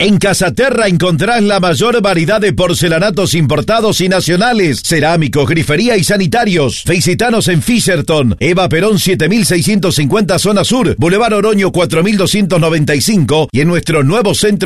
En Casaterra encontrarás la mayor variedad de porcelanatos importados y nacionales, cerámicos, grifería y sanitarios. Visítanos en Fisherton, Eva Perón 7650 Zona Sur, Boulevard Oroño 4295 y en nuestro nuevo centro